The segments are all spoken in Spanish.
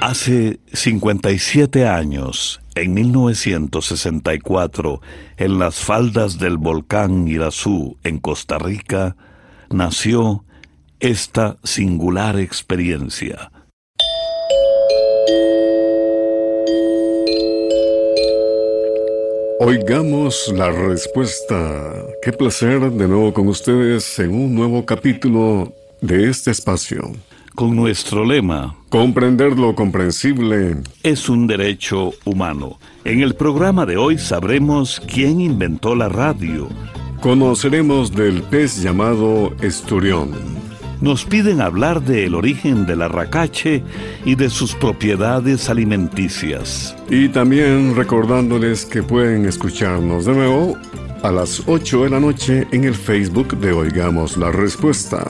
Hace 57 años, en 1964, en las faldas del volcán Irazú, en Costa Rica, nació esta singular experiencia. Oigamos la respuesta. Qué placer de nuevo con ustedes en un nuevo capítulo de este espacio. Con nuestro lema, comprender lo comprensible es un derecho humano. En el programa de hoy sabremos quién inventó la radio. Conoceremos del pez llamado esturión. Nos piden hablar del origen del arracache y de sus propiedades alimenticias. Y también recordándoles que pueden escucharnos de nuevo a las 8 de la noche en el Facebook de Oigamos la Respuesta.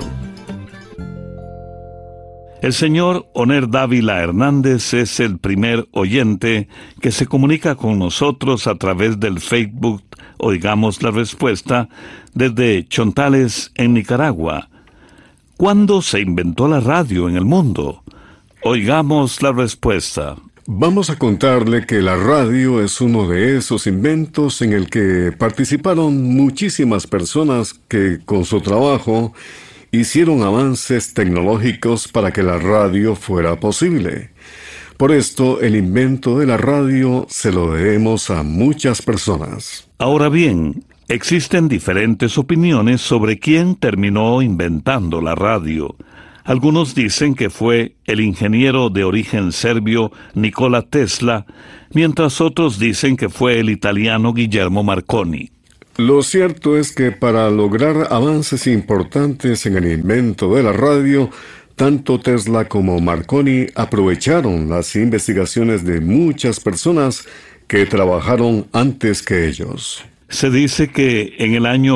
El señor Oner Dávila Hernández es el primer oyente que se comunica con nosotros a través del Facebook Oigamos la Respuesta desde Chontales, en Nicaragua. ¿Cuándo se inventó la radio en el mundo? Oigamos la respuesta. Vamos a contarle que la radio es uno de esos inventos en el que participaron muchísimas personas que con su trabajo hicieron avances tecnológicos para que la radio fuera posible. Por esto, el invento de la radio se lo debemos a muchas personas. Ahora bien, existen diferentes opiniones sobre quién terminó inventando la radio. Algunos dicen que fue el ingeniero de origen serbio Nikola Tesla, mientras otros dicen que fue el italiano Guillermo Marconi. Lo cierto es que para lograr avances importantes en el invento de la radio, tanto Tesla como Marconi aprovecharon las investigaciones de muchas personas que trabajaron antes que ellos. Se dice que en el año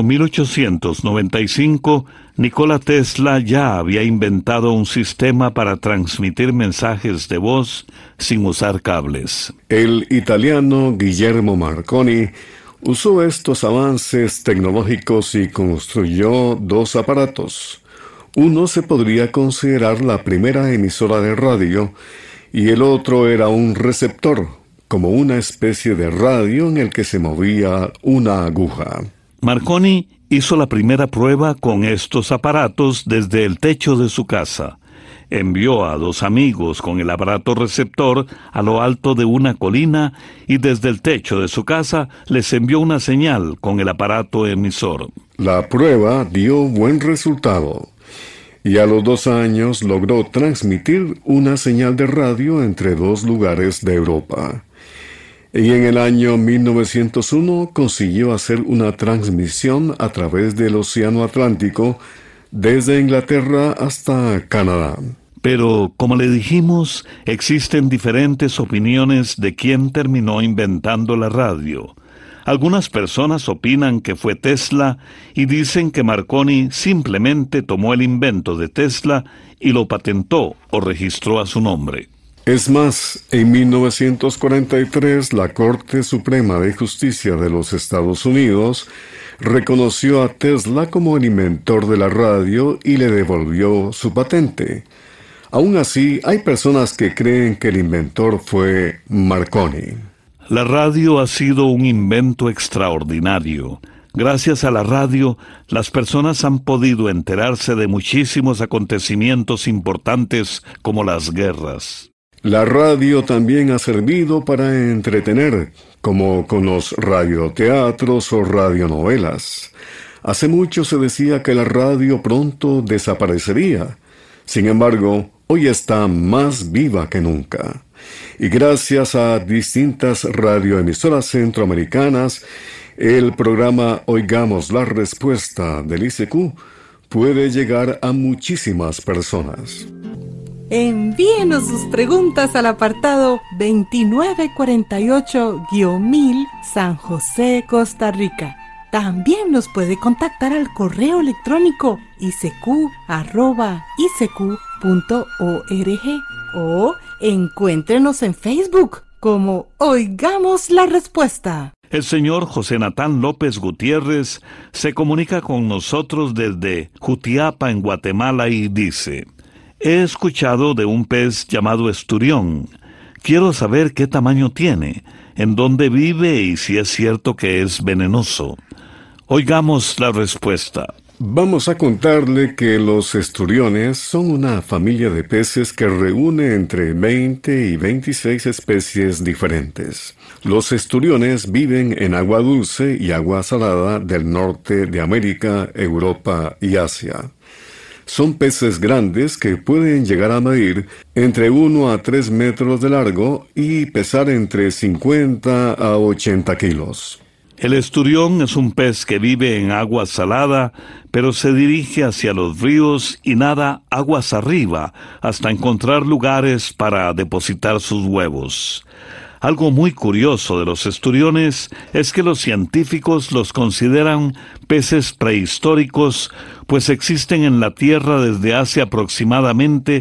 1895, Nikola Tesla ya había inventado un sistema para transmitir mensajes de voz sin usar cables. El italiano Guillermo Marconi usó estos avances tecnológicos y construyó dos aparatos. Uno se podría considerar la primera emisora de radio y el otro era un receptor, como una especie de radio en el que se movía una aguja. Marconi hizo la primera prueba con estos aparatos desde el techo de su casa. Envió a dos amigos con el aparato receptor a lo alto de una colina y desde el techo de su casa les envió una señal con el aparato emisor. La prueba dio buen resultado y a los 2 años logró transmitir una señal de radio entre 2 lugares de Europa. Y en el año 1901 consiguió hacer una transmisión a través del Océano Atlántico desde Inglaterra hasta Canadá. Pero, como le dijimos, existen diferentes opiniones de quién terminó inventando la radio. Algunas personas opinan que fue Tesla y dicen que Marconi simplemente tomó el invento de Tesla y lo patentó o registró a su nombre. Es más, en 1943 la Corte Suprema de Justicia de los Estados Unidos reconoció a Tesla como el inventor de la radio y le devolvió su patente. Aún así, hay personas que creen que el inventor fue Marconi. La radio ha sido un invento extraordinario. Gracias a la radio, las personas han podido enterarse de muchísimos acontecimientos importantes como las guerras. La radio también ha servido para entretener, como con los radioteatros o radionovelas. Hace mucho se decía que la radio pronto desaparecería. Sin embargo, hoy está más viva que nunca. Y gracias a distintas radioemisoras centroamericanas, el programa Oigamos la Respuesta del ICQ puede llegar a muchísimas personas. Envíenos sus preguntas al apartado 2948-1000 San José, Costa Rica. También nos puede contactar al correo electrónico icq@icq.org o encuéntrenos en Facebook como Oigamos la Respuesta. El señor José Natán López Gutiérrez se comunica con nosotros desde Jutiapa, en Guatemala, y dice: He escuchado de un pez llamado esturión. Quiero saber qué tamaño tiene, en dónde vive y si es cierto que es venenoso. Oigamos la respuesta. Vamos a contarle que los esturiones son una familia de peces que reúne entre 20 y 26 especies diferentes. Los esturiones viven en agua dulce y agua salada del norte de América, Europa y Asia. Son peces grandes que pueden llegar a medir entre 1 a 3 metros de largo y pesar entre 50 a 80 kilos. El esturión es un pez que vive en agua salada, pero se dirige hacia los ríos y nada aguas arriba hasta encontrar lugares para depositar sus huevos. Algo muy curioso de los esturiones es que los científicos los consideran peces prehistóricos, pues existen en la Tierra desde hace aproximadamente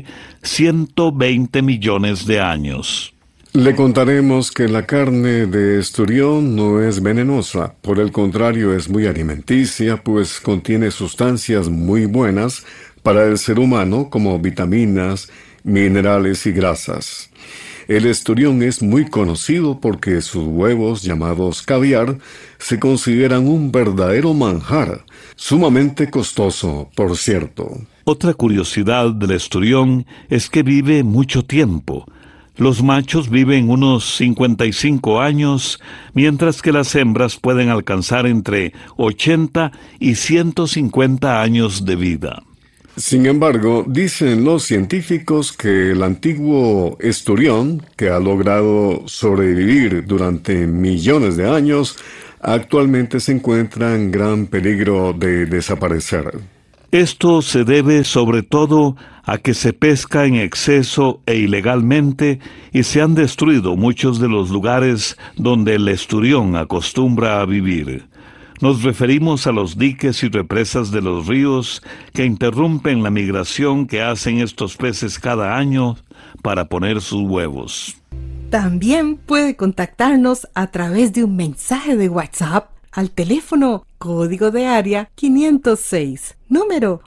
120 millones de años. Le contaremos que la carne de esturión no es venenosa, por el contrario es muy alimenticia, pues contiene sustancias muy buenas para el ser humano como vitaminas, minerales y grasas. El esturión es muy conocido porque sus huevos, llamados caviar, se consideran un verdadero manjar, sumamente costoso, por cierto. Otra curiosidad del esturión es que vive mucho tiempo. Los machos viven unos 55 años, mientras que las hembras pueden alcanzar entre 80 y 150 años de vida. Sin embargo, dicen los científicos que el antiguo esturión, que ha logrado sobrevivir durante millones de años, actualmente se encuentra en gran peligro de desaparecer. Esto se debe sobre todo a que se pesca en exceso e ilegalmente y se han destruido muchos de los lugares donde el esturión acostumbra a vivir. Nos referimos a los diques y represas de los ríos que interrumpen la migración que hacen estos peces cada año para poner sus huevos. También puede contactarnos a través de un mensaje de WhatsApp al teléfono código de área 506, número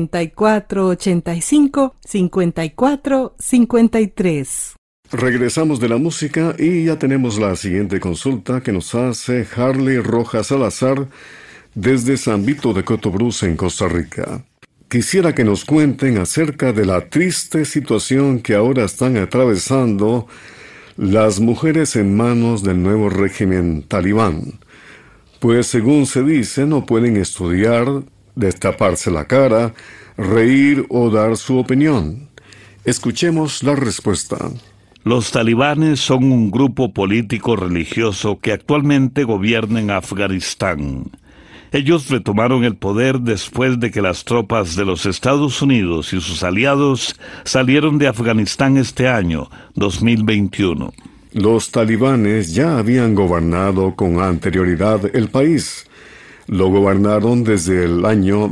8485-5453. Regresamos de la música y ya tenemos la siguiente consulta que nos hace Harley Rojas Salazar desde San Vito de Cotobruz en Costa Rica. Quisiera que nos cuenten acerca de la triste situación que ahora están atravesando las mujeres en manos del nuevo régimen talibán. Pues según se dice, no pueden estudiar, destaparse la cara, reír o dar su opinión. Escuchemos la respuesta. Los talibanes son un grupo político religioso que actualmente gobierna en Afganistán. Ellos retomaron el poder después de que las tropas de los Estados Unidos y sus aliados salieron de Afganistán este año, 2021. Los talibanes ya habían gobernado con anterioridad el país. Lo gobernaron desde el año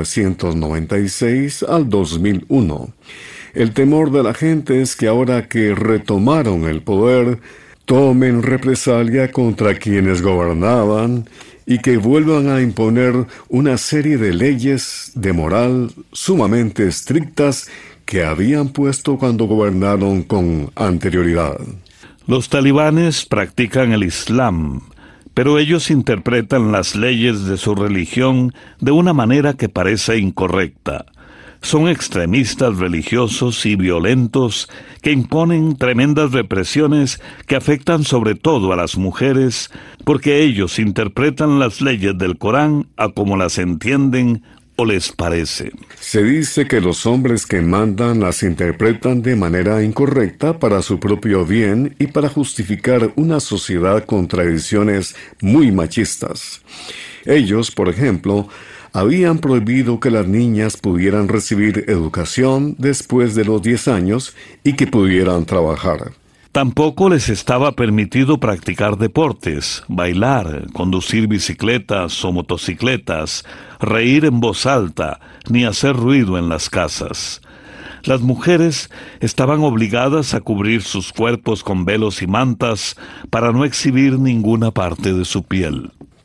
1996 al 2001. El temor de la gente es que ahora que retomaron el poder, tomen represalia contra quienes gobernaban y que vuelvan a imponer una serie de leyes de moral sumamente estrictas que habían puesto cuando gobernaron con anterioridad. Los talibanes practican el Islam, pero ellos interpretan las leyes de su religión de una manera que parece incorrecta. Son extremistas religiosos y violentos que imponen tremendas represiones que afectan sobre todo a las mujeres, porque ellos interpretan las leyes del Corán a como las entienden o les parece. Se dice que los hombres que mandan las interpretan de manera incorrecta para su propio bien y para justificar una sociedad con tradiciones muy machistas. Ellos, por ejemplo, habían prohibido que las niñas pudieran recibir educación después de los 10 años y que pudieran trabajar. Tampoco les estaba permitido practicar deportes, bailar, conducir bicicletas o motocicletas, reír en voz alta, ni hacer ruido en las casas. Las mujeres estaban obligadas a cubrir sus cuerpos con velos y mantas para no exhibir ninguna parte de su piel.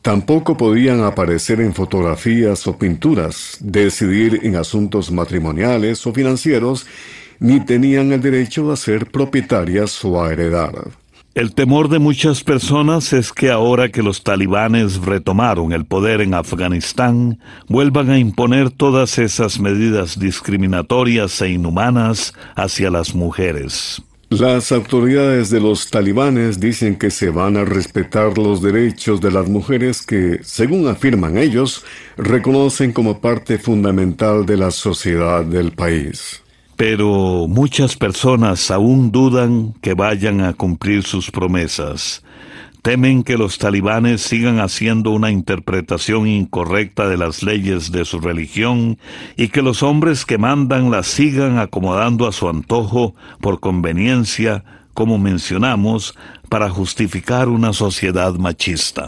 Tampoco podían aparecer en fotografías o pinturas, decidir en asuntos matrimoniales o financieros, ni tenían el derecho a ser propietarias o a heredar. El temor de muchas personas es que ahora que los talibanes retomaron el poder en Afganistán, vuelvan a imponer todas esas medidas discriminatorias e inhumanas hacia las mujeres. Las autoridades de los talibanes dicen que se van a respetar los derechos de las mujeres que, según afirman ellos, reconocen como parte fundamental de la sociedad del país. Pero muchas personas aún dudan que vayan a cumplir sus promesas. Temen que los talibanes sigan haciendo una interpretación incorrecta de las leyes de su religión y que los hombres que mandan las sigan acomodando a su antojo por conveniencia, como mencionamos, para justificar una sociedad machista.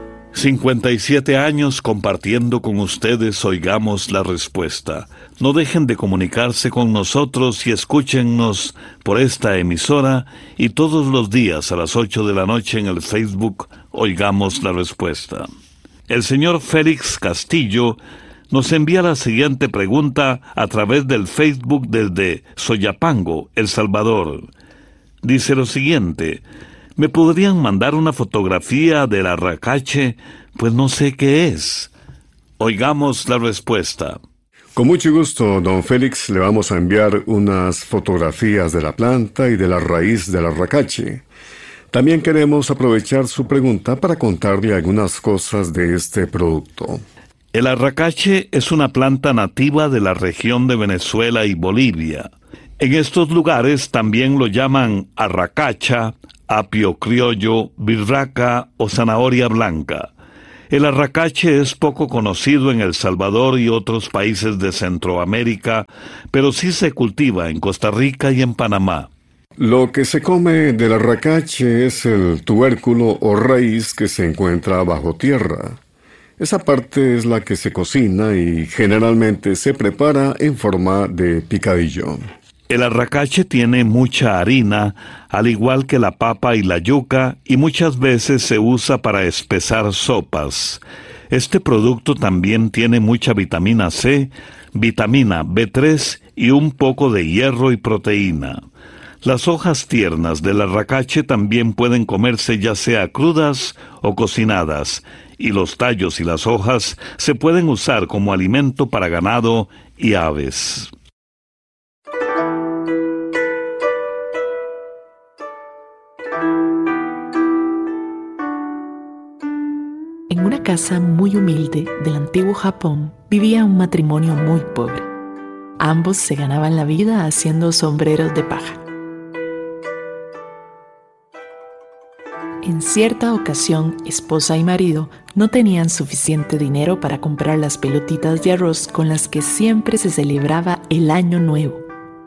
57 años compartiendo con ustedes Oigamos la Respuesta. No dejen de comunicarse con nosotros y escúchennos por esta emisora y todos los días a las 8 de la noche en el Facebook Oigamos la Respuesta. El señor Félix Castillo nos envía la siguiente pregunta a través del Facebook desde Soyapango, El Salvador. Dice lo siguiente: ¿me podrían mandar una fotografía del arracache? Pues no sé qué es. Oigamos la respuesta. Con mucho gusto, don Félix, le vamos a enviar unas fotografías de la planta y de la raíz del arracache. También queremos aprovechar su pregunta para contarle algunas cosas de este producto. El arracache es una planta nativa de la región de Venezuela y Bolivia. En estos lugares también lo llaman arracacha, apio criollo, birraca o zanahoria blanca. El arracache es poco conocido en El Salvador y otros países de Centroamérica, pero sí se cultiva en Costa Rica y en Panamá. Lo que se come del arracache es el tubérculo o raíz que se encuentra bajo tierra. Esa parte es la que se cocina y generalmente se prepara en forma de picadillo. El arracache tiene mucha harina, al igual que la papa y la yuca, y muchas veces se usa para espesar sopas. Este producto también tiene mucha vitamina C, vitamina B3 y un poco de hierro y proteína. Las hojas tiernas del arracache también pueden comerse ya sea crudas o cocinadas, y los tallos y las hojas se pueden usar como alimento para ganado y aves. En una casa muy humilde del antiguo Japón vivía un matrimonio muy pobre. Ambos se ganaban la vida haciendo sombreros de paja. En cierta ocasión, esposa y marido no tenían suficiente dinero para comprar las pelotitas de arroz con las que siempre se celebraba el Año Nuevo.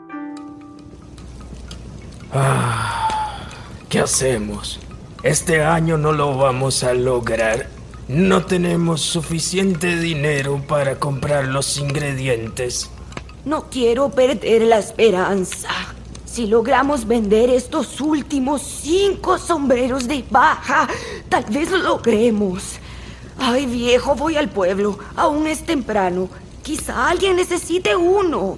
¿Qué hacemos? Este año no lo vamos a lograr. No tenemos suficiente dinero para comprar los ingredientes. No quiero perder la esperanza. Si logramos vender estos últimos 5 sombreros de paja, tal vez lo logremos. Ay, viejo, voy al pueblo. Aún es temprano. Quizá alguien necesite uno.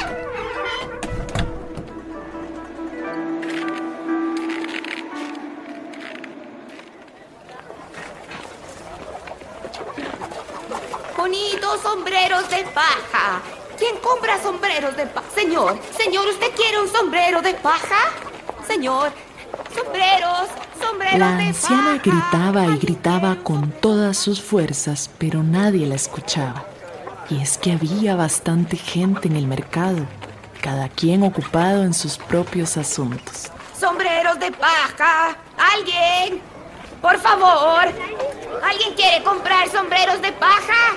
Bonitos sombreros de paja. ¿Quién compra sombreros de paja? Señor, ¿usted quiere un sombrero de paja? Señor, sombreros de paja. La anciana gritaba y gritaba con todas sus fuerzas, pero nadie la escuchaba. Y es que había bastante gente en el mercado, cada quien ocupado en sus propios asuntos. Sombreros de paja. ¿Alguien? Por favor. ¿Alguien quiere comprar sombreros de paja?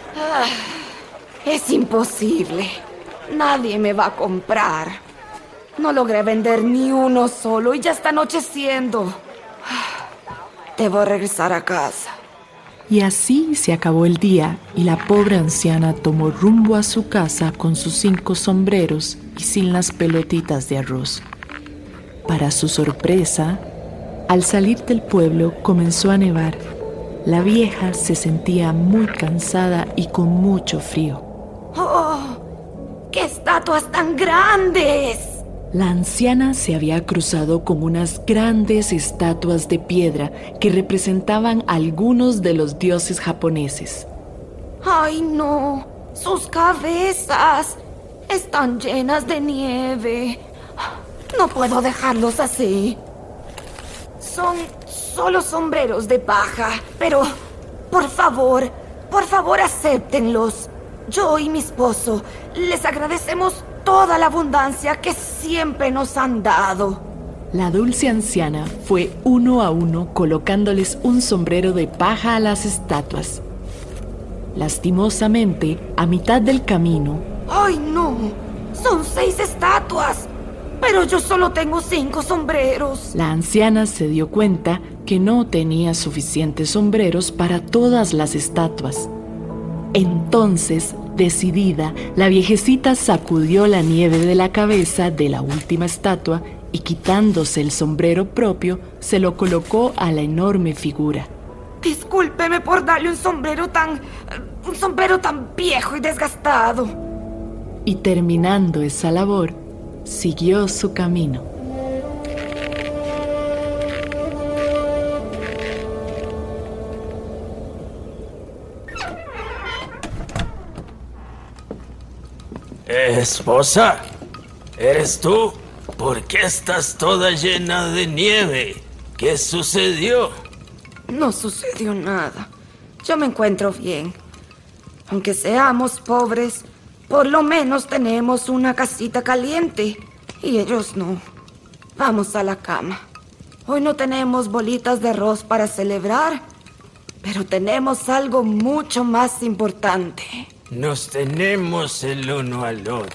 Es imposible. Nadie me va a comprar. No logré vender ni uno solo y ya está anocheciendo. Debo regresar a casa. Y así se acabó el día y la pobre anciana tomó rumbo a su casa con sus 5 sombreros y sin las pelotitas de arroz. Para su sorpresa, al salir del pueblo comenzó a nevar La vieja se sentía muy cansada y con mucho frío. ¡Oh! ¡Qué estatuas tan grandes! La anciana se había cruzado con unas grandes estatuas de piedra que representaban a algunos de los dioses japoneses. ¡Ay, no! ¡Sus cabezas están llenas de nieve! No puedo dejarlos así. Son solo sombreros de paja, pero por favor acéptenlos. Yo y mi esposo les agradecemos toda la abundancia que siempre nos han dado. La dulce anciana fue uno a uno colocándoles un sombrero de paja a las estatuas. Lastimosamente, a mitad del camino... ¡Ay, no! ¡Son 6 estatuas! Pero yo solo tengo 5 sombreros. La anciana se dio cuenta que no tenía suficientes sombreros para todas las estatuas. Entonces, decidida, la viejecita sacudió la nieve de la cabeza de la última estatua y quitándose el sombrero propio, se lo colocó a la enorme figura. Discúlpeme por darle un sombrero tan viejo y desgastado. Y terminando esa labor, siguió su camino. Esposa, ¿eres tú? ¿Por qué estás toda llena de nieve? ¿Qué sucedió? No sucedió nada. Yo me encuentro bien. Aunque seamos pobres, por lo menos tenemos una casita caliente. Y ellos no. Vamos a la cama. Hoy no tenemos bolitas de arroz para celebrar, pero tenemos algo mucho más importante. Nos tenemos el uno al otro.